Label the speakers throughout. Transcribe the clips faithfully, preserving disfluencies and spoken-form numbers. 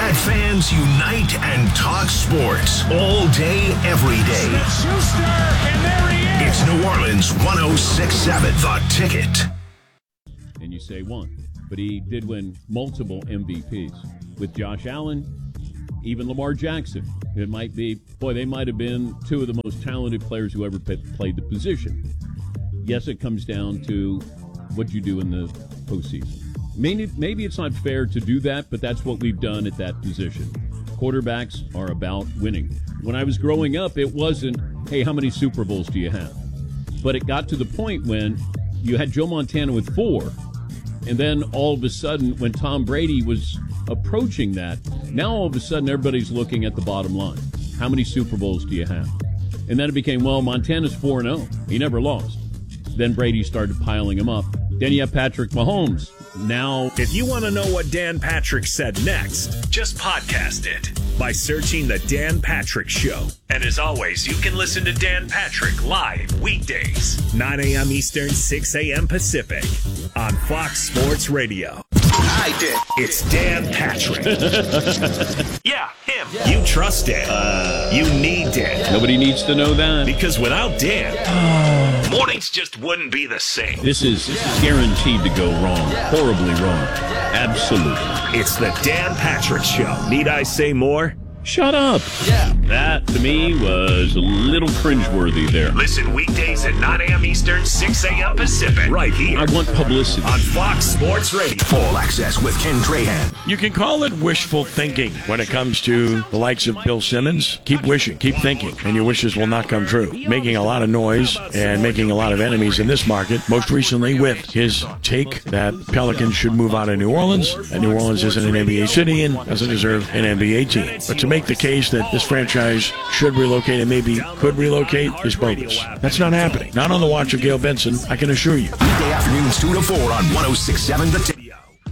Speaker 1: Let fans unite and talk sports all day, every day.
Speaker 2: And there he is.
Speaker 1: It's New Orleans one oh six point seven, The Ticket.
Speaker 3: And you say one, but he did win multiple M V Ps. With Josh Allen, even Lamar Jackson. It might be, boy, they might have been two of the most talented players who ever played the position. Yes, it comes down to what you do in the postseason. Maybe, maybe it's not fair to do that, but that's what we've done at that position. Quarterbacks are about winning. When I was growing up, it wasn't, hey, how many Super Bowls do you have? But it got to the point when you had Joe Montana with four, and then all of a sudden, when Tom Brady was approaching that, now all of a sudden everybody's looking at the bottom line. How many Super Bowls do you have? And then it became, well, Montana's four and oh. He never lost. Then Brady started piling them up. Then you have Patrick Mahomes. Now,
Speaker 4: if you want to know what Dan Patrick said next, just podcast it by searching The Dan Patrick Show. And as always, you can listen to Dan Patrick live weekdays, nine a.m. Eastern, six a.m. Pacific, on Fox Sports Radio.
Speaker 1: I did.
Speaker 4: It's Dan Patrick. Yeah, him. You trust Dan. Uh, you need Dan.
Speaker 3: Nobody needs to know that.
Speaker 4: Because without Dan, mornings just wouldn't be the same.
Speaker 3: This is guaranteed to go wrong. Horribly wrong. Absolutely.
Speaker 4: It's the Dan Patrick Show. Need I say more?
Speaker 3: Shut up.
Speaker 4: Yeah.
Speaker 3: That, to me, was a little cringeworthy there.
Speaker 4: Listen weekdays at nine a.m. Eastern, six a.m. Pacific. Right here.
Speaker 3: I want publicity.
Speaker 4: On Fox Sports Radio.
Speaker 1: Full access with Ken Trahan.
Speaker 5: You can call it wishful thinking when it comes to the likes of Bill Simmons. Keep wishing, keep thinking, and your wishes will not come true. Making a lot of noise and making a lot of enemies in this market, most recently with his take that Pelicans should move out of New Orleans, and New Orleans isn't an N B A city and doesn't deserve an N B A team. But to make the case that this franchise should relocate and maybe could relocate is bogus. That's not happening. Not on the watch of Gail Benson, I can assure you.
Speaker 1: Weekday afternoons two to four on one oh six point seven The Ticket.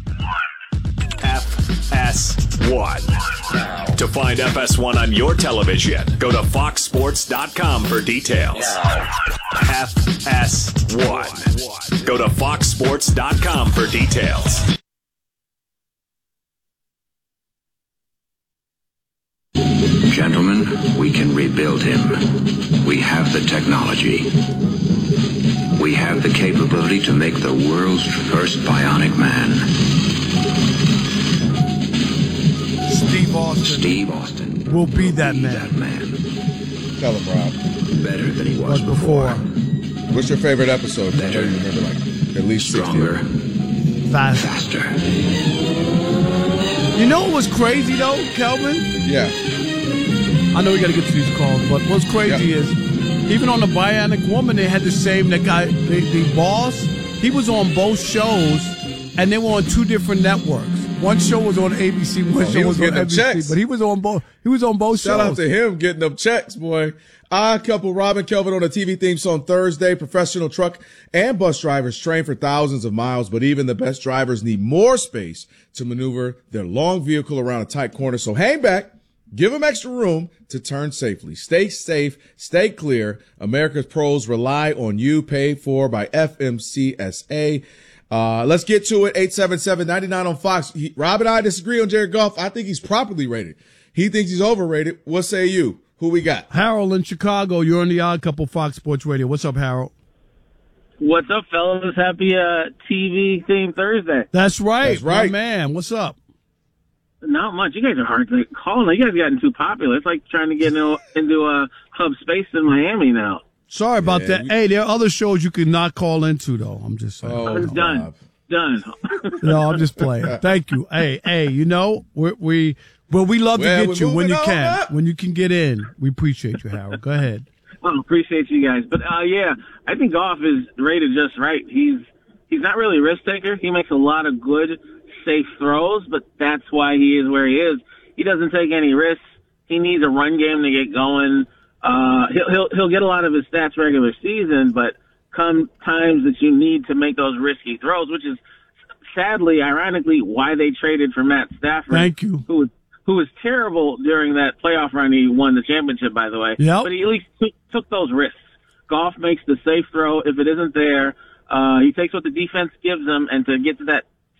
Speaker 4: F S one. To find F S one on your television, go to fox sports dot com for details. F S one. Go to fox sports dot com for details.
Speaker 6: Gentlemen, we can rebuild him. We have the technology. We have the capability to make the world's first bionic man.
Speaker 7: Steve Austin.
Speaker 6: Steve Austin
Speaker 7: will be that
Speaker 6: be
Speaker 7: man.
Speaker 6: That man.
Speaker 8: Tell him, Rob.
Speaker 6: Better than he was
Speaker 7: But before.
Speaker 8: What's your favorite episode?
Speaker 6: Better.
Speaker 8: I know you remember, like, at least
Speaker 6: Stronger.
Speaker 7: Fast.
Speaker 6: Faster.
Speaker 7: You know what was crazy, though, Kelvin?
Speaker 8: Yeah.
Speaker 7: I know we got to get to these calls, but what's crazy
Speaker 8: Yep.
Speaker 7: is even on the Bionic Woman, they had the same, that guy, the, the boss, he was on both shows, and they were on two different networks. One show was on A B C, one
Speaker 8: Oh, he
Speaker 7: show
Speaker 8: was
Speaker 7: was on
Speaker 8: getting them
Speaker 7: N B C,
Speaker 8: checks.
Speaker 7: but he was on both. He was on both
Speaker 8: Shout
Speaker 7: shows.
Speaker 8: out to him getting them checks, boy. Odd couple, Robin Kelvin on the T V theme song Thursday. Professional truck and bus drivers train for thousands of miles, but even the best drivers need more space to maneuver their long vehicle around a tight corner. So hang back. Give them extra room to turn safely. Stay safe. Stay clear. America's pros rely on you. Paid for by F M C S A. Uh, let's get to it. eight seven seven, nine nine on Fox. He, Rob and I disagree on Jared Goff. I think he's properly rated. He thinks he's overrated. What say you? Who we got?
Speaker 7: Harold in Chicago. You're on the Odd Couple Fox Sports Radio. What's up, Harold?
Speaker 9: What's up, fellas? Happy uh, T V themed Thursday.
Speaker 7: That's right.
Speaker 8: That's right.
Speaker 7: My man. What's up?
Speaker 9: Not much. You guys are hard to call. You guys gotten too popular. It's like trying to get into, into a club space in Miami now.
Speaker 7: Sorry about
Speaker 8: Yeah,
Speaker 7: that.
Speaker 8: we-
Speaker 7: Hey, there are other shows you could not call into, though. I'm just saying.
Speaker 8: Oh,
Speaker 9: I'm done.
Speaker 8: Rob.
Speaker 9: Done.
Speaker 7: No, I'm just playing. Thank you. Hey, hey, you know, we, we well, we love
Speaker 8: Well,
Speaker 7: to
Speaker 8: we're
Speaker 7: get you when
Speaker 8: moving
Speaker 7: you
Speaker 8: on
Speaker 7: can.
Speaker 8: up.
Speaker 7: When you can get in. We appreciate you, Harold. Go ahead.
Speaker 9: I appreciate you guys. But, uh, yeah, I think Goff is rated just right. He's he's not really a risk taker. He makes a lot of good, safe throws, but that's why he is where he is. He doesn't take any risks. He needs a run game to get going. Uh, he'll, he'll, he'll get a lot of his stats regular season, but come times that you need to make those risky throws, which is sadly, ironically, why they traded for Matt Stafford.
Speaker 7: Thank you.
Speaker 9: Who was, who was terrible during that playoff run. He won the championship, by the way.
Speaker 7: Yep.
Speaker 9: But he at least took, took those risks. Goff makes the safe throw. If it isn't there, uh, he takes what the defense gives him, and to get to that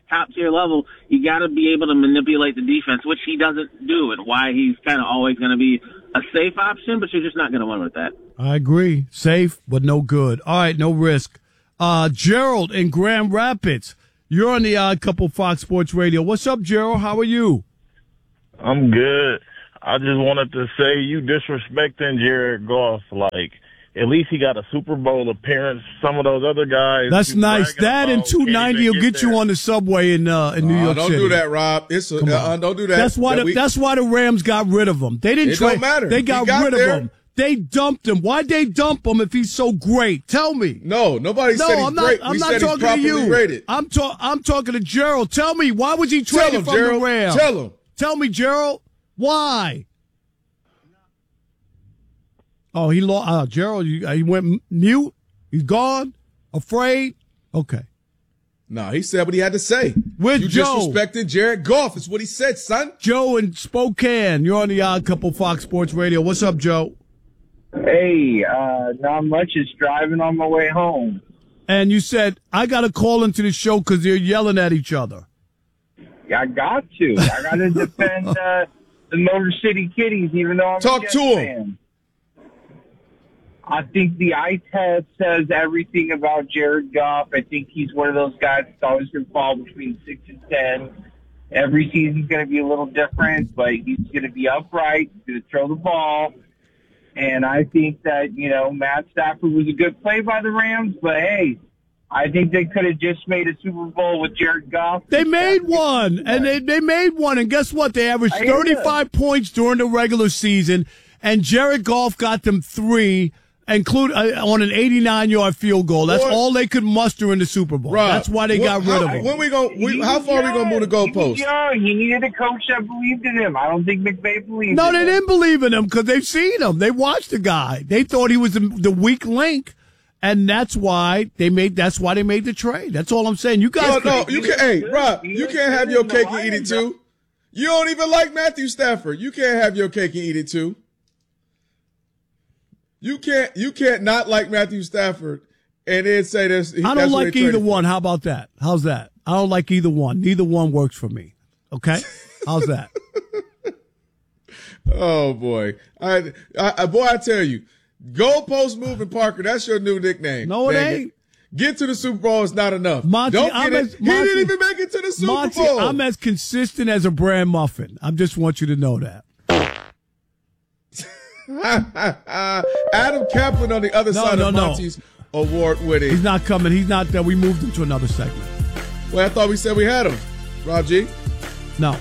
Speaker 9: top tier level, you got to be able to manipulate the defense, which he doesn't do, and why he's kind of always going to be a safe option, but you're just not going to win with that.
Speaker 7: I agree. Safe, but no good. All right, no risk. Uh, Gerald in Grand Rapids, you're on the Odd Couple Fox Sports Radio. What's up, Gerald? How are you?
Speaker 10: I'm good. I just wanted to say you disrespecting Jared Goff. Like, at least he got a Super Bowl appearance. Some of those other guys.
Speaker 7: That's nice. That and two ninety will get, get you on the subway in uh, in New
Speaker 8: uh,
Speaker 7: York
Speaker 8: don't
Speaker 7: City.
Speaker 8: Don't do that, Rob. It's a, uh, don't do that.
Speaker 7: That's why.
Speaker 8: That
Speaker 7: The,
Speaker 8: we,
Speaker 7: that's why the Rams got rid of him. They didn't.
Speaker 8: It
Speaker 7: trade.
Speaker 8: don't matter.
Speaker 7: They got,
Speaker 8: got
Speaker 7: rid
Speaker 8: there.
Speaker 7: of him. They dumped him. Why'd they dump him if he's so great? Tell me.
Speaker 8: No, nobody
Speaker 7: no,
Speaker 8: said he's
Speaker 7: I'm not,
Speaker 8: great.
Speaker 7: I'm
Speaker 8: we
Speaker 7: not
Speaker 8: said
Speaker 7: talking
Speaker 8: he's properly
Speaker 7: to you.
Speaker 8: rated.
Speaker 7: I'm, ta- I'm talking to Gerald. Tell me, why was he traded
Speaker 8: him,
Speaker 7: from
Speaker 8: Gerald.
Speaker 7: the Rams?
Speaker 8: Tell him.
Speaker 7: Tell me, Gerald. Why? Oh, he lost. Uh, Gerald, you, uh, he went mute. He's gone. Afraid. Okay.
Speaker 8: No, he said what he had to say.
Speaker 7: With
Speaker 8: you
Speaker 7: Joe.
Speaker 8: disrespected Jared Goff. Is what he said, son.
Speaker 7: Joe in Spokane. You're on the Odd Couple Fox Sports Radio. What's up, Joe?
Speaker 11: Hey, uh, not much. Just driving on my way home.
Speaker 7: And you said, I got to call into the show because they're yelling at each other.
Speaker 11: Yeah, I got to. I got to defend uh, the Motor City Kitties, even though I'm
Speaker 8: Talk
Speaker 11: a Jets
Speaker 8: to him.
Speaker 11: fan. I think the eye test says everything about Jared Goff. I think he's one of those guys that's always going to fall between six and ten. Every season's going to be a little different, but he's going to be upright. He's going to throw the ball. And I think that, you know, Matt Stafford was a good play by the Rams, but hey, I think they could have just made a Super Bowl with Jared Goff.
Speaker 7: They made one, and they, they made one, and guess what? They averaged thirty-five points during the regular season, and Jared Goff got them three, include uh, on an eighty-nine yard field goal. That's
Speaker 8: What?
Speaker 7: all they could muster in the Super Bowl.
Speaker 8: Rob,
Speaker 7: That's why they
Speaker 8: what-
Speaker 7: got rid
Speaker 8: how,
Speaker 7: of him.
Speaker 8: When we go, we, how far are we going to move the
Speaker 11: He was
Speaker 8: goalpost?
Speaker 11: young. He needed a coach that believed in him. I don't think McVay believed
Speaker 7: No,
Speaker 11: in
Speaker 7: they
Speaker 11: him.
Speaker 7: didn't believe in him because they've seen him. They watched the guy. They thought he was the, the weak link, and that's why they made. That's why they made the trade. That's all I'm saying. You guys,
Speaker 8: No, no, you can. Hey, Rob,
Speaker 11: He
Speaker 8: you
Speaker 11: was
Speaker 8: can't have
Speaker 11: good
Speaker 8: your
Speaker 11: in the
Speaker 8: cake and
Speaker 11: Lions,
Speaker 8: eat it
Speaker 11: bro.
Speaker 8: too. You don't even like Matthew Stafford. You can't have your cake and eat it too. You can't. You can't not like Matthew Stafford and then say this.
Speaker 7: I don't
Speaker 8: that's what
Speaker 7: like
Speaker 8: they
Speaker 7: either
Speaker 8: traded for.
Speaker 7: one. How about that? How's that? I don't like either one. Neither one works for me. Okay, how's that?
Speaker 8: Oh boy, I, I, I boy, I tell you, goalpost moving Parker. That's your new nickname.
Speaker 7: No, it
Speaker 8: Dang
Speaker 7: ain't.
Speaker 8: Get to the Super Bowl is not enough.
Speaker 7: Monty,
Speaker 8: Don't get
Speaker 7: I'm
Speaker 8: it.
Speaker 7: as-
Speaker 8: he
Speaker 7: Monty-
Speaker 8: didn't even make it to the Super
Speaker 7: Monty,
Speaker 8: Bowl.
Speaker 7: I'm as consistent as a bran muffin. I just want you to know that.
Speaker 8: Adam Kaplan on the other
Speaker 7: No,
Speaker 8: side
Speaker 7: no,
Speaker 8: of
Speaker 7: no.
Speaker 8: Monty's award-winning.
Speaker 7: He's not coming. He's not there. We moved him to another segment.
Speaker 8: Well, I thought we said we had him. Rob G.
Speaker 7: No,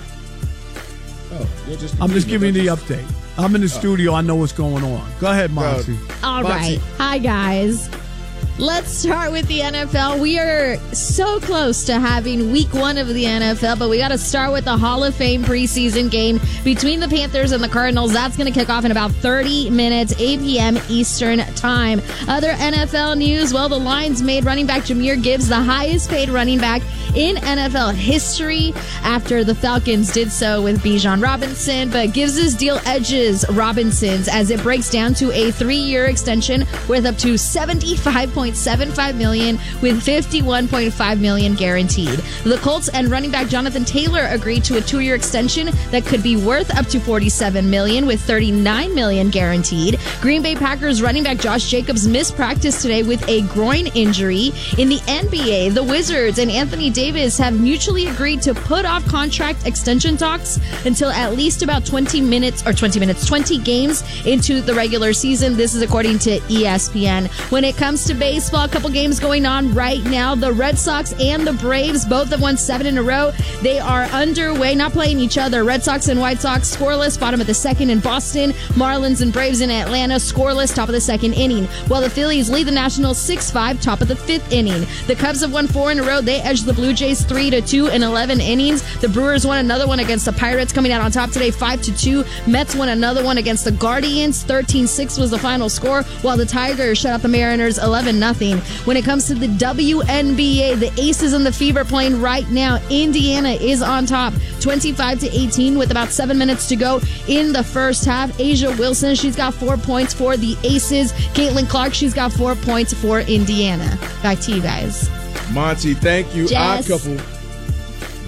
Speaker 8: Oh, you're just.
Speaker 7: I'm just giving you the update. I'm in the studio. I know what's going on. Go ahead, Monty.
Speaker 12: All
Speaker 8: Monty.
Speaker 12: right. Hi, guys. Let's start with the N F L. We are so close to having week one of the N F L, but we got to start with the Hall of Fame preseason game between the Panthers and the Cardinals. That's going to kick off in about thirty minutes, eight p.m. Eastern time. Other N F L news, well, the Lions made running back Jahmyr Gibbs the highest paid running back in N F L history after the Falcons did so with Bijan Robinson, but Gibbs' deal edges Robinson's as it breaks down to a three-year extension worth up to seventy-five point seven five million dollars with fifty-one point five million dollars guaranteed. The Colts and running back Jonathan Taylor agreed to a two-year extension that could be worth up to forty-seven million dollars with thirty-nine million dollars guaranteed. Green Bay Packers running back Josh Jacobs missed practice today with a groin injury. In the N B A, the Wizards and Anthony Davis have mutually agreed to put off contract extension talks until at least about twenty minutes or twenty minutes, twenty games into the regular season. This is according to E S P N. When it comes to baseball, a couple games going on right now. The Red Sox and the Braves both have won seven in a row. They are underway, not playing each other. Red Sox and White Sox scoreless, bottom of the second in Boston. Marlins and Braves in Atlanta scoreless, top of the second inning. While the Phillies lead the Nationals six five, top of the fifth inning. The Cubs have won four in a row. They edged the Blue Jays three to two in eleven innings. The Brewers won another one against the Pirates, coming out on top today five to two. Mets won another one against the Guardians. thirteen six was the final score, while the Tigers shut out the Mariners eleven nothing. When it comes to the W N B A, the Aces and the Fever playing right now. Indiana is on top, twenty-five to eighteen with about seven minutes to go in the first half. Asia Wilson, she's got four points for the Aces. Caitlin Clark, she's got four points for Indiana. Back to you guys.
Speaker 8: Monty, thank you.
Speaker 12: Jess.
Speaker 8: Odd couple.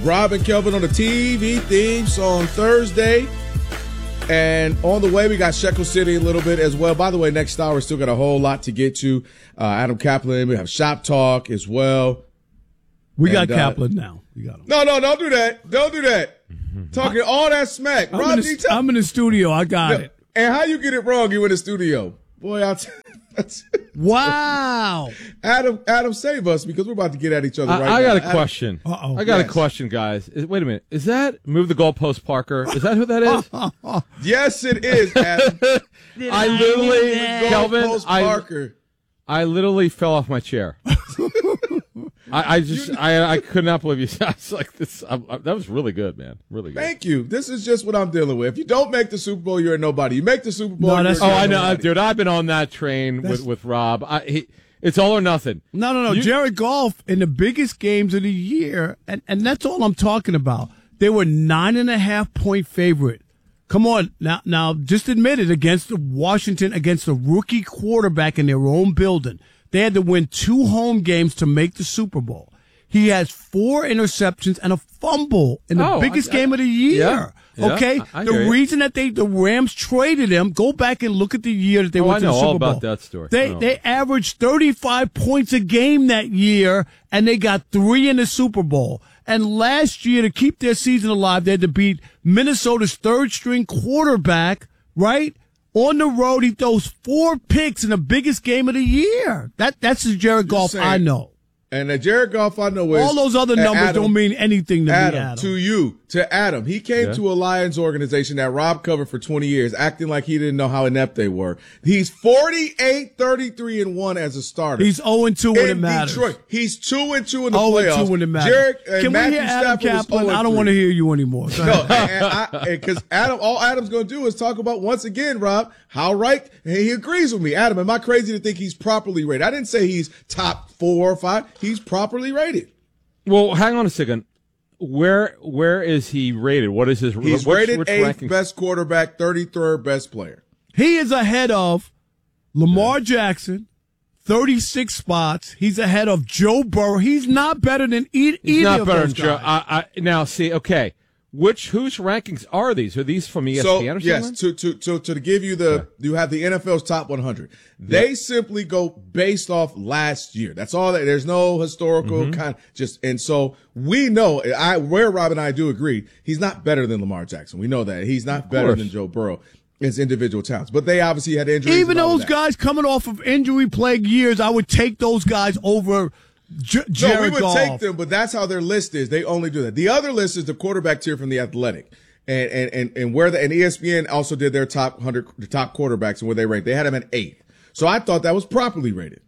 Speaker 8: Rob and Kelvin on the T V theme song Thursday. And on the way, we got Shekel City a little bit as well. By the way, next hour, we still got a whole lot to get to. Uh, Adam Kaplan, we have Shop Talk as well.
Speaker 7: We
Speaker 8: and,
Speaker 7: got
Speaker 8: uh,
Speaker 7: Kaplan now. We got him.
Speaker 8: No, no, don't do that. Don't do that. Talking all that smack.
Speaker 7: I'm,
Speaker 8: Rob
Speaker 7: in
Speaker 8: D.
Speaker 7: the, I'm in the studio. I got
Speaker 8: Yeah.
Speaker 7: it.
Speaker 8: And how you get it wrong, you in the studio. Boy, I'll t- that's
Speaker 7: Wow.
Speaker 8: Adam, Adam, save us because we're about to get at each other
Speaker 13: I,
Speaker 8: right
Speaker 13: I
Speaker 8: now.
Speaker 13: got a
Speaker 8: Adam-
Speaker 13: question.
Speaker 7: Uh-oh.
Speaker 13: I got
Speaker 8: Yes.
Speaker 13: a question, guys. Is, wait a minute. Is that Move the Goalpost Parker? Is that who that is?
Speaker 8: Yes, it is, Adam.
Speaker 13: I literally, Kelvin,
Speaker 8: Goalpost
Speaker 13: I,
Speaker 8: Parker.
Speaker 13: I literally fell off my chair. I, I just, I, I could not believe you. I was like, this. I, I, that was really good, man. Really good.
Speaker 8: Thank you. This is just what I'm dealing with. If you don't make the Super Bowl, you're a nobody. You make the Super Bowl,
Speaker 7: No,
Speaker 8: you're
Speaker 7: that's-
Speaker 13: Oh,
Speaker 8: a
Speaker 13: I know,
Speaker 8: nobody.
Speaker 13: dude. I've been on that train
Speaker 7: That's-
Speaker 13: with, with Rob. I, he, it's all or nothing.
Speaker 7: No, no, no.
Speaker 13: You-
Speaker 7: Jared Goff in the biggest games of the year, and, and that's all I'm talking about. They were nine and a half point favorite. Come on, now, now, just admit it, against the Washington, against a rookie quarterback in their own building. They had to win two home games to make the Super Bowl. He has four interceptions and a fumble in the
Speaker 13: Oh,
Speaker 7: biggest
Speaker 13: I-
Speaker 7: game of the year.
Speaker 13: Yeah, yeah,
Speaker 7: okay,
Speaker 13: I- I
Speaker 7: the
Speaker 13: hear you.
Speaker 7: reason that they the Rams traded him. Go back and look at the year that they
Speaker 13: Oh,
Speaker 7: went
Speaker 13: I
Speaker 7: to the
Speaker 13: know
Speaker 7: Super
Speaker 13: all
Speaker 7: Bowl.
Speaker 13: about that story.
Speaker 7: They
Speaker 13: Oh.
Speaker 7: they averaged thirty-five points a game that year, and they got three in the Super Bowl. And last year, to keep their season alive, they had to beat Minnesota's third string quarterback. Right. On the road, he throws four picks in the biggest game of the year. That that's the Jared Goff
Speaker 8: saying-
Speaker 7: I know.
Speaker 8: And the Jared Goff I know is
Speaker 7: All those other
Speaker 8: and
Speaker 7: numbers
Speaker 8: Adam-
Speaker 7: don't mean anything to
Speaker 8: Adam,
Speaker 7: me, Adam.
Speaker 8: to you, to Adam. He came
Speaker 13: Yeah.
Speaker 8: to a Lions organization that Rob covered for twenty years, acting like he didn't know how inept they were. He's forty-eight, thirty-three, and one as a starter.
Speaker 7: He's oh and two when
Speaker 8: in
Speaker 7: it matters.
Speaker 8: Detroit. He's two and two in the
Speaker 7: oh
Speaker 8: playoffs.
Speaker 7: and two when it matters.
Speaker 8: Jared, uh,
Speaker 7: Can
Speaker 8: Matthew
Speaker 7: we hear Adam
Speaker 8: Stafford was
Speaker 7: Kaplan?
Speaker 8: oh and
Speaker 7: I don't want to
Speaker 8: three.
Speaker 7: hear you anymore. Go
Speaker 8: No,
Speaker 7: ahead.
Speaker 8: because Adam, all Adam's going to do is talk about once again, Rob, how right, and he agrees with me. Adam, am I crazy to think he's properly rated? I didn't say he's top four or five. He's properly rated.
Speaker 13: Well, hang on a second. Where where is he rated? What is his?
Speaker 8: He's
Speaker 13: which,
Speaker 8: rated
Speaker 13: which
Speaker 8: eighth
Speaker 13: rankings?
Speaker 8: best quarterback, thirty-third best player.
Speaker 7: He is ahead of Lamar Jackson, thirty-six spots. He's ahead of Joe Burrow. He's not better than e-
Speaker 13: He's
Speaker 7: either
Speaker 13: not
Speaker 7: of
Speaker 13: better
Speaker 7: those
Speaker 13: than Joe.
Speaker 7: guys.
Speaker 13: I, I, now, see, okay. Which whose rankings are these? Are these from E S P
Speaker 8: So
Speaker 13: N or
Speaker 8: yes,
Speaker 13: something?
Speaker 8: to, to to to give you the you have the N F L's top one hundred. They simply go based off last year. That's all. That there's no historical
Speaker 13: Mm-hmm.
Speaker 8: kind. Just and so we know. I where Rob and I do agree. He's not better than Lamar Jackson. We know that he's not better
Speaker 13: course.
Speaker 8: than Joe Burrow. His individual talents, but they obviously had injuries.
Speaker 7: Even
Speaker 8: and all
Speaker 7: those
Speaker 8: of that.
Speaker 7: guys coming off of injury plagued years, I would take those guys over J- Jared
Speaker 8: No, we would
Speaker 7: Goff.
Speaker 8: take them, but that's how their list is. They only do that. The other list is the quarterback tier from the Athletic, and and and, and where the and E S P N also did their top one hundred, the top quarterbacks and where they ranked. They had them at eighth, so I thought that was properly rated.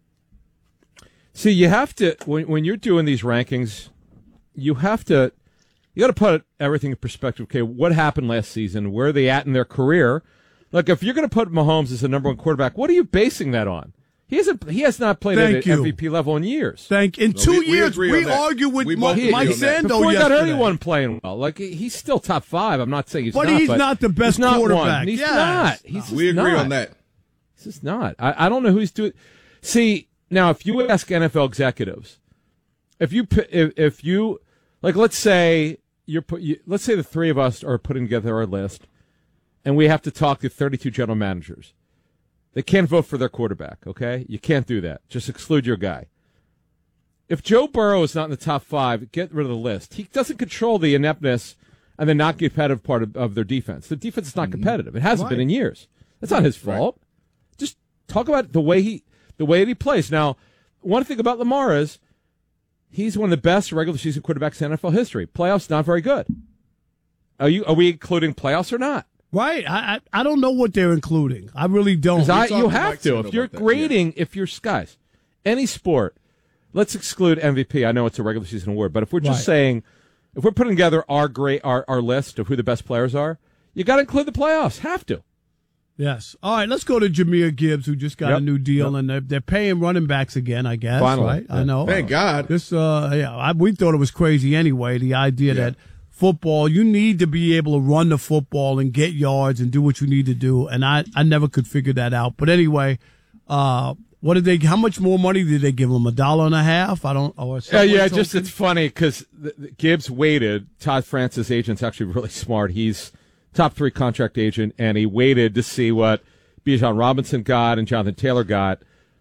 Speaker 13: See, you have to when when you're doing these rankings, you have to you got to put everything in perspective. Okay, what happened last season? Where are they at in their career? Like, if you're going to put Mahomes as the number one quarterback, what are you basing that on? He hasn't. He has not played
Speaker 7: Thank
Speaker 13: at
Speaker 7: you.
Speaker 13: an M V P level in years.
Speaker 7: Thank in
Speaker 8: No,
Speaker 7: two
Speaker 8: we- we
Speaker 7: years
Speaker 8: agree
Speaker 7: we,
Speaker 8: on that.
Speaker 7: argue with
Speaker 8: We
Speaker 7: Mike,
Speaker 8: both agree
Speaker 7: Mike
Speaker 8: on that.
Speaker 7: Sando
Speaker 13: Before he got hurt,
Speaker 7: yesterday.
Speaker 13: he wasn't playing well. Like, he- he's still top five. I'm not saying he's
Speaker 7: But
Speaker 13: not.
Speaker 7: he's not the best
Speaker 13: he's not one.
Speaker 7: quarterback.
Speaker 13: He's
Speaker 7: Yes.
Speaker 13: not. He's just
Speaker 8: We agree
Speaker 13: not.
Speaker 8: on that.
Speaker 13: He's just not. I, I don't know who he's doing. See, now if you ask N F L executives, if you pi- if, if you like, let's say you're put, you, let's say the three of us are putting together our list, and we have to talk to thirty-two general managers. They can't vote for their quarterback. Okay, you can't do that. Just exclude your guy. If Joe Burrow is not in the top five, get rid of the list. He doesn't control the ineptness and the not competitive part of, of their defense. The defense is not competitive. It hasn't
Speaker 7: Right.
Speaker 13: been in years. That's not his fault. Just talk about the way he the way that he plays. Now, one thing about Lamar is he's one of the best regular season quarterbacks in N F L history. Playoffs not very good. Are you are we including playoffs or not?
Speaker 7: Right. I, I I don't know what they're including. I really don't.
Speaker 13: 'Cause I,
Speaker 8: talked
Speaker 13: you
Speaker 8: to
Speaker 13: have
Speaker 8: Mike
Speaker 13: to.
Speaker 8: Sando
Speaker 13: If you're
Speaker 8: about that,
Speaker 13: grading, if you're guys, any sport, let's exclude M V P. I know it's a regular season award, but if we're just
Speaker 7: Right.
Speaker 13: saying, if we're putting together our great our, our list of who the best players are, you got to include the playoffs. Have to.
Speaker 7: Yes. All right, let's go to Jahmyr Gibbs, who just got
Speaker 13: Yep.
Speaker 7: a new deal,
Speaker 13: Yep.
Speaker 7: and they're, they're paying running backs again, I guess.
Speaker 13: Finally.
Speaker 7: Right? I
Speaker 13: Yeah.
Speaker 7: know.
Speaker 8: Thank God.
Speaker 7: This, uh, yeah, I, we thought it was crazy anyway, the idea
Speaker 8: Yeah.
Speaker 7: that football, you need to be able to run the football and get yards and do what you need to do, and I, I never could figure that out. But anyway, uh, What did they? How much more money did they give him? A dollar and a half? I don't. Or
Speaker 13: yeah, yeah. Just it's funny because Gibbs waited. Todd Francis' agent's actually really smart. He's top three contract agent, and he waited to see what Bijan Robinson got and Jonathan Taylor got.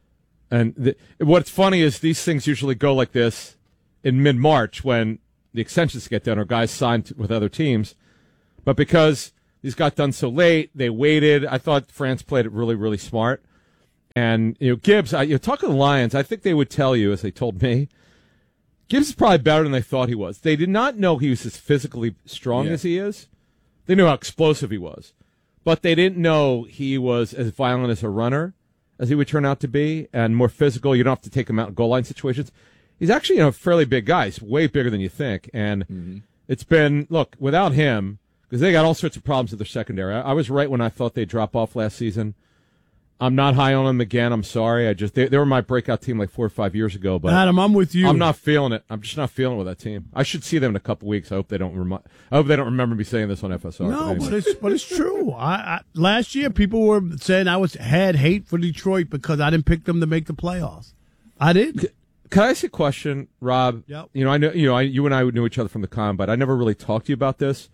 Speaker 13: And the, what's funny is these things usually go like this in mid-March when the extensions get done or guys signed with other teams. But because these got done so late, they waited. I thought France played it really, really smart. And, you know, Gibbs, I, you know, talking to the Lions, I think they would tell you, as they told me, Gibbs is probably better than they thought he was. They did not know he was as physically strong
Speaker 8: yeah.
Speaker 13: as he is. They knew how explosive he was. But they didn't know he was as violent as a runner as he would turn out to be, and more physical. You don't have to take him out in goal line situations. He's actually, you know, a fairly big guy. He's way bigger than you think. And mm-hmm. it's been, look, without him, because they got all sorts of problems with their secondary. I, I was right when I thought they'd drop off last season. I'm not high on them again. I'm sorry. I just they, they were my breakout team like four or five years ago. But
Speaker 7: Adam, I'm with you.
Speaker 13: I'm not feeling it. I'm just not feeling it with that team. I should see them in a couple weeks. I hope they don't. Remi- I hope they don't remember me saying this on F S R.
Speaker 7: No,
Speaker 13: but, anyway.
Speaker 7: but it's but it's true. I, I last year people were saying I was had hate for Detroit because I didn't pick them to make the playoffs. I didn't.
Speaker 13: Can I ask you a question, Rob?
Speaker 7: Yep.
Speaker 13: You know, I know you know I, you and I knew each other from the con, but I never really talked to you about this.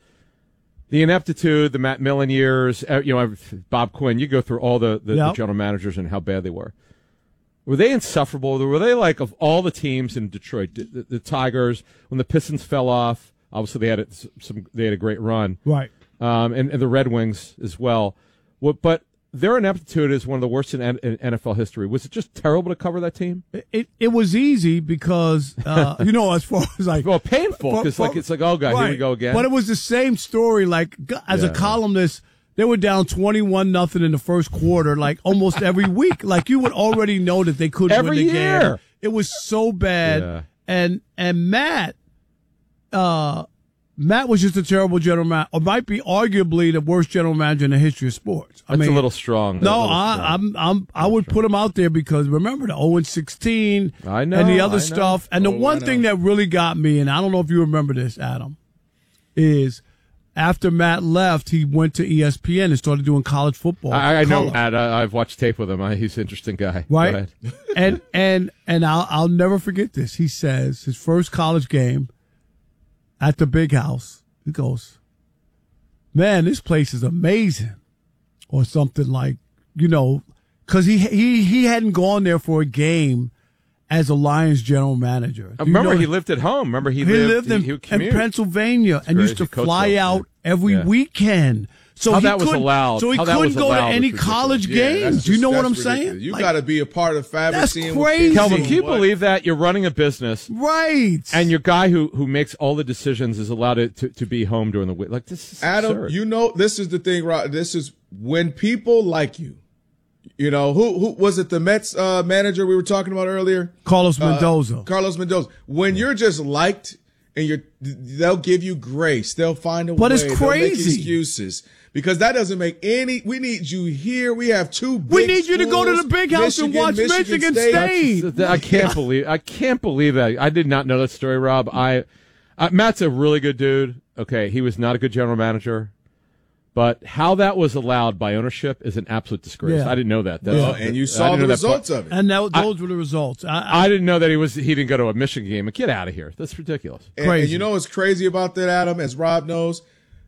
Speaker 13: The ineptitude, the Matt Millen years, you know, Bob Quinn, you go through all the, the,
Speaker 7: yep.
Speaker 13: the general managers and how bad they were. Were they insufferable? Were they like, of all the teams in Detroit, the, the, the Tigers, when the Pistons fell off, obviously they had a, some, they had a great run.
Speaker 7: Right.
Speaker 13: Um, and, and the Red Wings as well. Well, but their ineptitude is one of the worst in, in N F L history. Was it just terrible to cover that team?
Speaker 7: It it, it was easy because, uh, you know, as far as like.
Speaker 13: Well, painful because like, it's like, oh, God,
Speaker 7: right.
Speaker 13: here we go again.
Speaker 7: But it was the same story. Like, as
Speaker 13: yeah.
Speaker 7: a columnist, they were down twenty-one nothing in the first quarter, like almost every week. Like, you would already know that they couldn't
Speaker 13: every
Speaker 7: win the
Speaker 13: year.
Speaker 7: game. It was so bad.
Speaker 13: Yeah.
Speaker 7: And, and Matt, uh, Matt was just a terrible general manager, or might be arguably the worst general manager in the history of sports. I
Speaker 13: That's
Speaker 7: mean,
Speaker 13: a little strong.
Speaker 7: No,
Speaker 13: little
Speaker 7: I,
Speaker 13: strong.
Speaker 7: I'm, I'm, I would put him out there because remember the oh and sixteen
Speaker 13: I know,
Speaker 7: and the other
Speaker 13: I know.
Speaker 7: stuff. And the
Speaker 8: Oh,
Speaker 7: one thing that really got me, and I don't know if you remember this, Adam, is after Matt left, he went to E S P N and started doing college football.
Speaker 13: I, I know
Speaker 7: color.
Speaker 13: Matt. I, I've watched tape with him. I, he's an interesting guy. Go
Speaker 7: Right?
Speaker 13: ahead.
Speaker 7: and and and I'll I'll never forget this. He says his first college game at the Big House. He goes, man, this place is amazing, or something like, you know, because he he he hadn't gone there for a game as a Lions general manager.
Speaker 13: I
Speaker 7: Do you
Speaker 13: remember
Speaker 7: know
Speaker 13: he
Speaker 7: that?
Speaker 13: lived at home. Remember he,
Speaker 7: He
Speaker 13: lived,
Speaker 7: lived in,
Speaker 13: he, he would
Speaker 7: in
Speaker 13: commute.
Speaker 7: Pennsylvania and
Speaker 13: crazy.
Speaker 7: used to
Speaker 13: Coach
Speaker 7: fly
Speaker 13: Bell,
Speaker 7: out every
Speaker 13: yeah.
Speaker 7: weekend. So
Speaker 13: How
Speaker 7: he
Speaker 13: that was
Speaker 7: couldn't-
Speaker 13: allowed-
Speaker 7: So he
Speaker 13: how that
Speaker 7: couldn't
Speaker 13: was
Speaker 7: go to
Speaker 13: allowed
Speaker 7: any
Speaker 13: was
Speaker 7: college
Speaker 8: Yeah, that's
Speaker 7: games.
Speaker 8: just-
Speaker 7: Do you know what
Speaker 8: that's
Speaker 7: I'm
Speaker 8: ridiculous.
Speaker 7: saying?
Speaker 8: You
Speaker 7: Like,
Speaker 8: got to be a part of fabric.
Speaker 7: That's
Speaker 8: seeing what
Speaker 7: crazy.
Speaker 8: people
Speaker 13: Kelvin,
Speaker 8: do
Speaker 13: can you
Speaker 8: and what.
Speaker 13: believe that you're running a business
Speaker 7: right?
Speaker 13: and your guy who, who makes all the decisions is allowed to, to, to be home during the week? Like this is
Speaker 8: Adam,
Speaker 13: absurd.
Speaker 8: you know, this is the thing, right? This is when people like you. You know, who who was it? The Mets uh, manager we were talking about earlier,
Speaker 7: Carlos
Speaker 8: Uh,
Speaker 7: Mendoza.
Speaker 8: Carlos Mendoza. When you're just liked and you're, they'll give you grace. They'll find a
Speaker 7: But
Speaker 8: way.
Speaker 7: it's
Speaker 8: They'll
Speaker 7: crazy.
Speaker 8: make excuses because that doesn't make any. We need you here. We have two. Big
Speaker 7: We need you to go to the
Speaker 8: schools,
Speaker 7: Big House and
Speaker 8: Michigan,
Speaker 7: watch Michigan State.
Speaker 13: That's- I can't believe I can't believe that. I did not know that story, Rob. I, I Matt's a really good dude. Okay, he was not a good general manager, but how that was allowed by ownership is an absolute disgrace.
Speaker 7: Yeah.
Speaker 13: I didn't know that. That's,
Speaker 8: Well, and you
Speaker 13: I
Speaker 8: saw
Speaker 13: didn't
Speaker 8: the
Speaker 13: know that part.
Speaker 8: results of it.
Speaker 7: And that, those were the results. I, I,
Speaker 13: I didn't know that he was he didn't go to a Michigan game. Get out of here. That's ridiculous.
Speaker 8: And, and you know what's crazy about that, Adam? As Rob knows,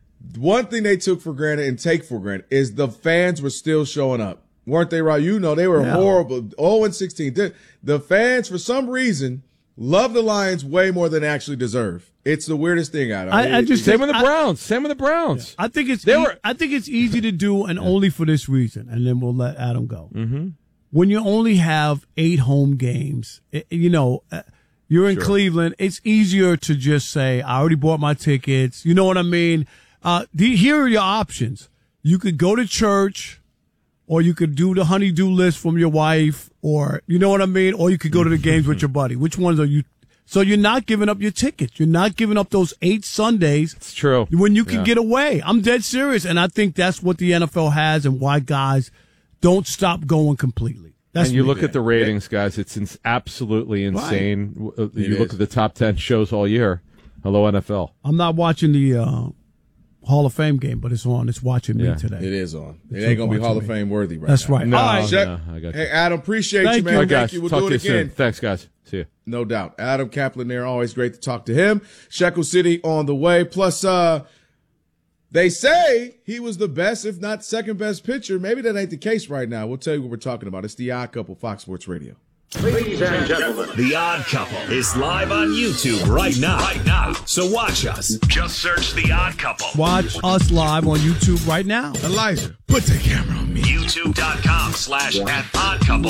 Speaker 8: one thing they took for granted and take for granted is the fans were still showing up. Weren't they, Rob? You know, they were
Speaker 7: Yeah.
Speaker 8: horrible. oh and sixteen. The, the fans, for some reason, love the Lions way more than they actually deserve. It's the weirdest thing, Adam.
Speaker 7: I- I
Speaker 8: It-
Speaker 7: just-
Speaker 13: Same with the
Speaker 7: I-
Speaker 13: Browns. Same with the Browns.
Speaker 7: I think it's
Speaker 13: They
Speaker 7: e-
Speaker 13: were-
Speaker 7: I think it's easy to do, and only for this reason. And then we'll let Adam go.
Speaker 13: Mm-hmm.
Speaker 7: When you only have eight home games, it, you know, uh, you're in
Speaker 13: Sure.
Speaker 7: Cleveland. It's easier to just say, "I already bought my tickets." You know what I mean? Uh, the, here are your options. You could go to church, or you could do the honey-do list from your wife, or you know what I mean? Or you could go to the games with your buddy. Which ones are you? So you're not giving up your tickets. You're not giving up those eight Sundays.
Speaker 13: It's true.
Speaker 7: When you can
Speaker 13: Yeah.
Speaker 7: get away. I'm dead serious. And I think that's what the N F L has and why guys don't stop going completely. That's
Speaker 13: and you
Speaker 7: me.
Speaker 13: look at the ratings, guys. It's ins- absolutely insane. W- uh, You
Speaker 8: It
Speaker 13: look
Speaker 8: is.
Speaker 13: at the top ten shows all year. Hello, N F L.
Speaker 7: I'm not watching the, uh, Hall of Fame game, but it's on. It's watching
Speaker 13: Yeah.
Speaker 7: me today.
Speaker 8: It is on. It
Speaker 7: It's
Speaker 8: ain't going to be
Speaker 7: watching
Speaker 8: Hall of
Speaker 7: me.
Speaker 8: Fame worthy right
Speaker 7: That's
Speaker 8: now.
Speaker 7: right.
Speaker 13: No,
Speaker 7: All right.
Speaker 8: Check-
Speaker 13: no, I got you.
Speaker 8: Hey, Adam, appreciate
Speaker 7: Thank
Speaker 8: you, man.
Speaker 7: you.
Speaker 13: All
Speaker 8: Thank
Speaker 13: right, guys.
Speaker 8: you. We'll
Speaker 13: Talk
Speaker 8: do
Speaker 13: to
Speaker 8: it
Speaker 13: you soon.
Speaker 8: again.
Speaker 13: Thanks, guys. See you.
Speaker 8: No doubt. Adam Kaplan there. Always great to talk to him. Shekel City on the way. Plus, uh, they say he was the best, if not second best pitcher. Maybe that ain't the case right now. We'll tell you what we're talking about. It's The Odd Couple, Fox Sports Radio.
Speaker 4: Ladies and gentlemen, The Odd Couple is live on YouTube right now. Right now. So watch us. Just search The Odd Couple.
Speaker 7: Watch us live on YouTube right now.
Speaker 8: Elijah, put the camera on me.
Speaker 4: YouTube.com slash at Odd Couple.